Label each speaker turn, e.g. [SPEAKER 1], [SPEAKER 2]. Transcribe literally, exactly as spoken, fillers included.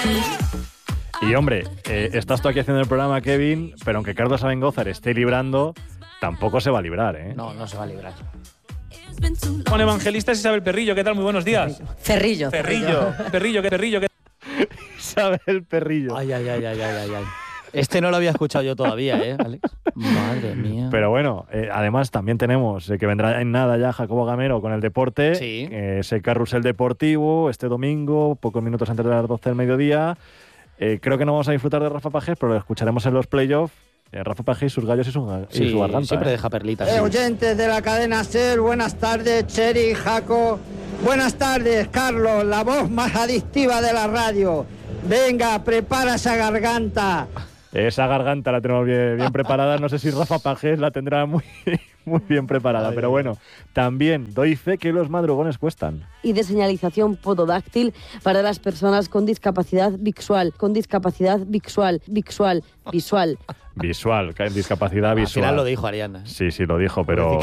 [SPEAKER 1] Y hombre, eh, estás tú aquí haciendo el programa, Kevin, pero aunque Carlos Abengózar esté librando, tampoco se va a librar, ¿eh?
[SPEAKER 2] No, no se va a librar.
[SPEAKER 3] Juan Evangelista es Isabel Perrillo, ¿qué tal? Muy buenos días.
[SPEAKER 4] Ferrillo.
[SPEAKER 3] Perrillo, Perrillo, ¿qué Perrillo? ¿Qué?
[SPEAKER 1] Isabel Perrillo.
[SPEAKER 2] Ay, ay, ay, ay, ay, ay, ay. Este no lo había escuchado yo todavía, ¿eh, Alex? Madre mía.
[SPEAKER 1] Pero bueno, eh, además también tenemos eh, que vendrá en nada ya Jacobo Gamero con el deporte.
[SPEAKER 2] Sí.
[SPEAKER 1] Eh, ese carrusel deportivo este domingo, pocos minutos antes de las doce del mediodía. Eh, creo que no vamos a disfrutar de Rafa Pajés, pero lo escucharemos en los playoffs. Eh, Rafa Pajés, sus gallos y su, y
[SPEAKER 2] Sí,
[SPEAKER 1] su garganta.
[SPEAKER 2] siempre
[SPEAKER 1] ¿eh?
[SPEAKER 2] deja perlitas.
[SPEAKER 5] Eh,
[SPEAKER 2] Sí.
[SPEAKER 5] oyentes de la cadena SER, buenas tardes, Cheri, Jaco. Buenas tardes, Carlos, la voz más adictiva de la radio. Venga, prepara esa garganta.
[SPEAKER 1] Esa garganta la tenemos bien, bien preparada. No sé si Rafa Pajés la tendrá muy, muy bien preparada.
[SPEAKER 2] Ay,
[SPEAKER 1] pero bueno, también doy fe que los madrugones cuestan.
[SPEAKER 6] Y de señalización pododáctil para las personas con discapacidad visual, con discapacidad visual, visual, visual.
[SPEAKER 1] Visual, discapacidad
[SPEAKER 2] Al
[SPEAKER 1] visual.
[SPEAKER 2] final lo dijo Ariana.
[SPEAKER 1] Sí, sí, lo dijo, pero...